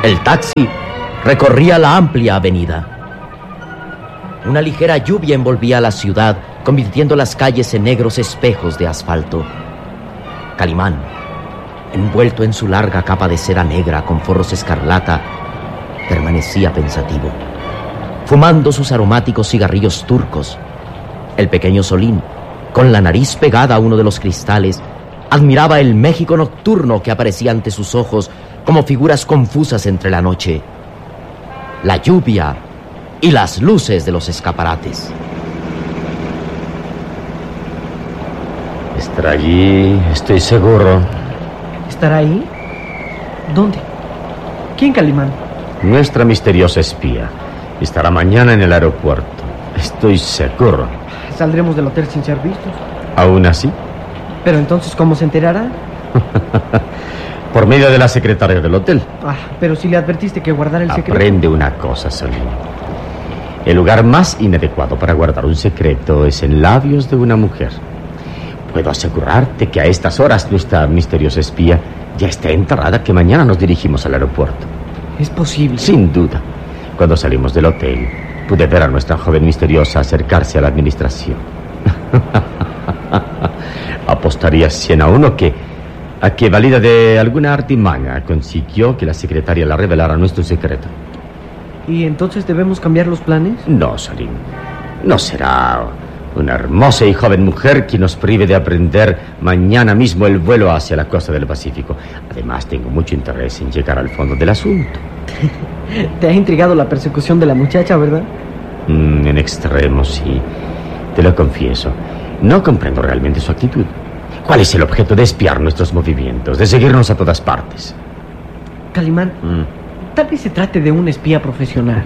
El taxi recorría la amplia avenida. Una ligera lluvia envolvía la ciudad, convirtiendo las calles en negros espejos de asfalto. Calimán, envuelto en su larga capa de seda negra con forros escarlata, permanecía pensativo, fumando sus aromáticos cigarrillos turcos. El pequeño Solín, con la nariz pegada a uno de los cristales, admiraba el México nocturno que aparecía ante sus ojos como figuras confusas entre la noche, la lluvia y las luces de los escaparates. Estará allí, estoy seguro. ¿Estará ahí? ¿Dónde? ¿Quién, Calimán? Nuestra misteriosa espía. Estará mañana en el aeropuerto. Estoy seguro. Saldremos del hotel sin ser vistos. ¿Aún así? Pero entonces, ¿cómo se enterará? Por medio de la secretaria del hotel. Pero si le advertiste que guardara el secreto. Aprende una cosa, Solín. El lugar más inadecuado para guardar un secreto es en labios de una mujer. Puedo asegurarte que a estas horas nuestra misteriosa espía ya está enterrada, que mañana nos dirigimos al aeropuerto. ¿Es posible? Sin duda. Cuando salimos del hotel, pude ver a nuestra joven misteriosa acercarse a la administración. Apostaría 100 a 1 a que valida de alguna artimaña consiguió que la secretaria la revelara nuestro secreto. ¿Y entonces debemos cambiar los planes? No, Salim. No será una hermosa y joven mujer que nos prive de aprender mañana mismo el vuelo hacia la costa del Pacífico. Además, tengo mucho interés en llegar al fondo del asunto. Te ha intrigado la persecución de la muchacha, ¿verdad? En extremo, sí. Te lo confieso. No comprendo realmente su actitud. ¿Cuál es el objeto de espiar nuestros movimientos, de seguirnos a todas partes? Calimán, tal vez se trate de un espía profesional.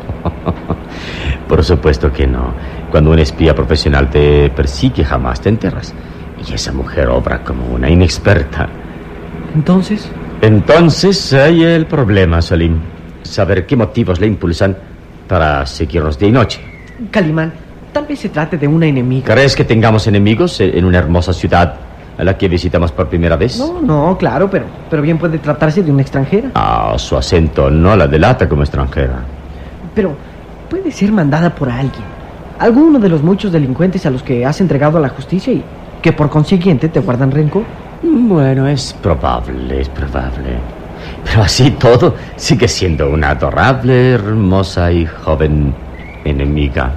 Por supuesto que no. Cuando un espía profesional te persigue, jamás te enteras. Y esa mujer obra como una inexperta. ¿Entonces? Entonces hay el problema, Salim. Saber qué motivos le impulsan para seguirnos día y noche. Calimán, tal vez se trate de una enemiga. ¿Crees que tengamos enemigos en una hermosa ciudad a la que visitamos por primera vez? No, claro, pero bien puede tratarse de una extranjera. Su acento no la delata como extranjera. Pero puede ser mandada por alguien. Alguno de los muchos delincuentes a los que has entregado a la justicia y que por consiguiente te guardan rencor. Bueno, es probable. Pero así todo, sigue siendo una adorable, hermosa y joven enemiga.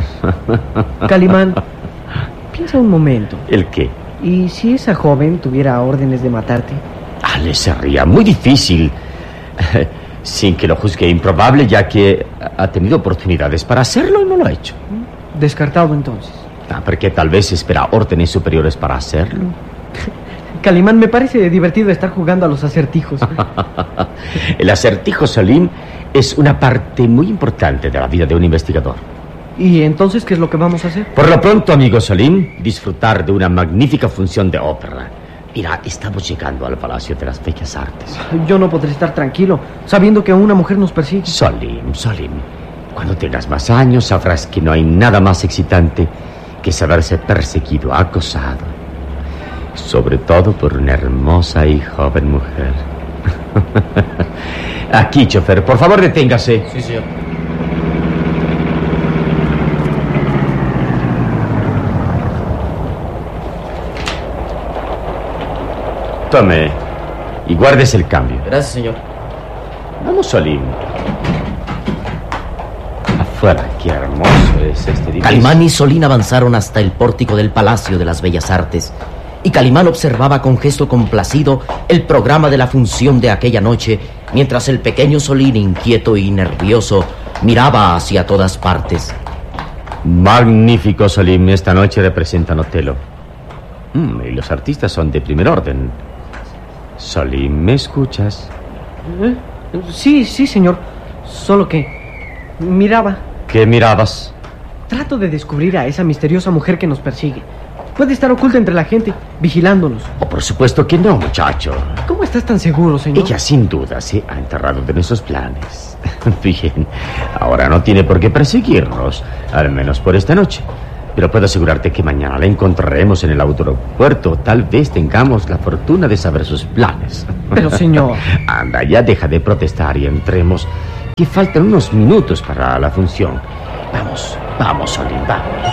Calimán, piensa un momento. ¿El qué? ¿Y si esa joven tuviera órdenes de matarte? Le sería muy difícil, sin que lo juzgue improbable, ya que ha tenido oportunidades para hacerlo y no lo ha hecho. Descartado entonces. Porque tal vez espera órdenes superiores para hacerlo. Calimán, me parece divertido estar jugando a los acertijos. El acertijo, Salim, es una parte muy importante de la vida de un investigador. ¿Y entonces qué es lo que vamos a hacer? Por lo pronto, amigo Salim, disfrutar de una magnífica función de ópera. Mira, estamos llegando al Palacio de las Bellas Artes. Yo no podré estar tranquilo, sabiendo que una mujer nos persigue. Salim, cuando tengas más años sabrás que no hay nada más excitante que saberse perseguido, acosado. Sobre todo por una hermosa y joven mujer. Aquí, chofer, por favor, deténgase. Sí, señor. Tome y guardes el cambio. Gracias, señor. Vamos, Salim. Afuera, qué hermoso es este edificio. Calimán y Solín avanzaron hasta el pórtico del Palacio de las Bellas Artes. Y Calimán observaba con gesto complacido el programa de la función de aquella noche, mientras el pequeño Solín, inquieto y nervioso, miraba hacia todas partes. Magnífico, Salim. Esta noche representan Otelo. Y los artistas son de primer orden. Salim, ¿me escuchas? Sí, señor. Solo que miraba. ¿Qué mirabas? Trato de descubrir a esa misteriosa mujer que nos persigue. Puede estar oculta entre la gente, vigilándonos. Por supuesto que no, muchacho. ¿Cómo estás tan seguro, señor? Ella sin duda se ha enterrado de nuestros planes. Bien, ahora no tiene por qué perseguirnos, al menos por esta noche. Pero puedo asegurarte que mañana la encontraremos en el aeropuerto. Tal vez tengamos la fortuna de saber sus planes. Pero, señor... Anda, ya deja de protestar y entremos, que faltan unos minutos para la función. Vamos, Solín, vamos.